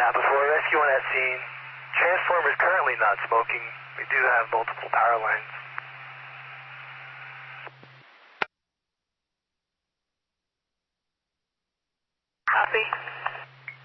before rescue on that scene. Transformer is currently not smoking. We do have multiple power lines. Copy.